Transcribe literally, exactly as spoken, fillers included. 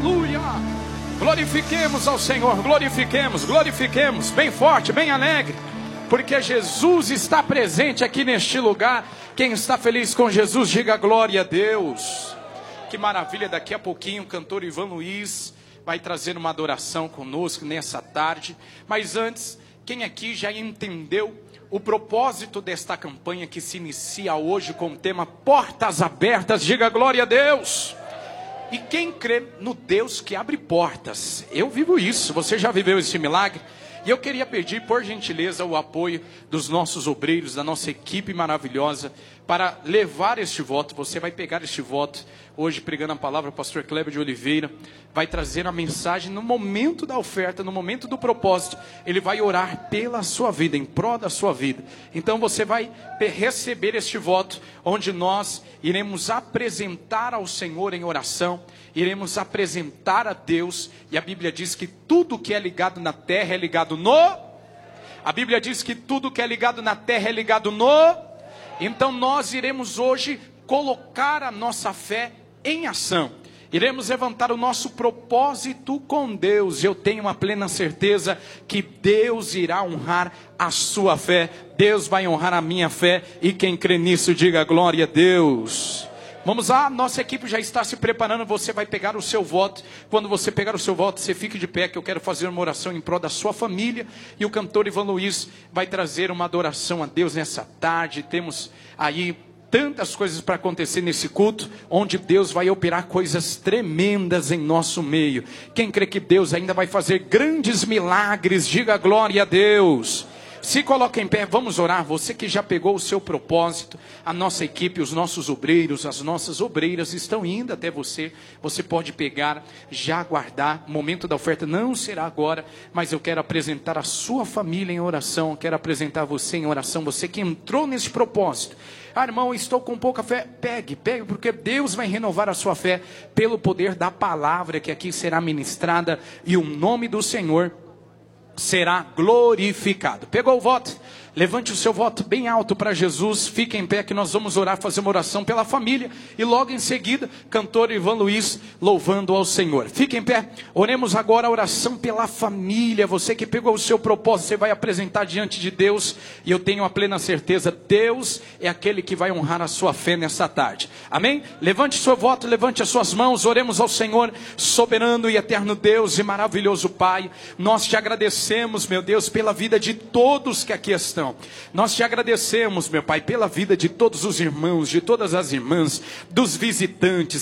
Aleluia. Glorifiquemos ao Senhor, glorifiquemos, glorifiquemos, bem forte, bem alegre, porque Jesus está presente aqui neste lugar. Quem está feliz com Jesus, diga glória a Deus. Que maravilha, daqui a pouquinho o cantor Ivan Luiz vai trazer uma adoração conosco nessa tarde. Mas antes, quem aqui já entendeu o propósito desta campanha que se inicia hoje com o tema Portas Abertas, diga glória a Deus. E quem crê no Deus que abre portas? Eu vivo isso, você já viveu esse milagre? E eu queria pedir, por gentileza, o apoio dos nossos obreiros, da nossa equipe maravilhosa, para levar este voto. Você vai pegar este voto, hoje pregando a palavra, o pastor Kleber de Oliveira, vai trazer a mensagem no momento da oferta, no momento do propósito. Ele vai orar pela sua vida, em prol da sua vida. Então você vai receber este voto, onde nós iremos apresentar ao Senhor em oração, iremos apresentar a Deus, e a Bíblia diz que tudo que é ligado na terra é ligado no... A Bíblia diz que tudo que é ligado na terra é ligado no... Então nós iremos hoje colocar a nossa fé em ação. Iremos levantar o nosso propósito com Deus. Eu tenho uma plena certeza que Deus irá honrar a sua fé. Deus vai honrar a minha fé. E quem crê nisso, diga glória a Deus. Vamos lá, nossa equipe já está se preparando. Você vai pegar o seu voto. Quando você pegar o seu voto, você fique de pé, que eu quero fazer uma oração em prol da sua família. E o cantor Ivan Luiz vai trazer uma adoração a Deus nessa tarde. Temos aí tantas coisas para acontecer nesse culto, onde Deus vai operar coisas tremendas em nosso meio. Quem crê que Deus ainda vai fazer grandes milagres, diga glória a Deus. Se coloca em pé, vamos orar. Você que já pegou o seu propósito, a nossa equipe, os nossos obreiros, as nossas obreiras estão indo até você. Você pode pegar, já guardar. O momento da oferta não será agora, mas eu quero apresentar a sua família em oração. Eu quero apresentar você em oração, você que entrou nesse propósito. Ah, irmão, estou com pouca fé. Pegue, pegue, porque Deus vai renovar a sua fé pelo poder da palavra que aqui será ministrada, e o nome do Senhor será glorificado. Pegou o voto? Levante o seu voto bem alto para Jesus. Fique em pé que nós vamos orar, fazer uma oração pela família. E logo em seguida, cantor Ivan Luiz louvando ao Senhor. Fique em pé. Oremos agora a oração pela família. Você que pegou o seu propósito, você vai apresentar diante de Deus. E eu tenho a plena certeza, Deus é aquele que vai honrar a sua fé nessa tarde. Amém? Levante seu voto, levante as suas mãos. Oremos ao Senhor, soberano e eterno Deus e maravilhoso Pai. Nós te agradecemos, meu Deus, pela vida de todos que aqui estão. Nós te agradecemos, meu Pai, pela vida de todos os irmãos, de todas as irmãs, dos visitantes.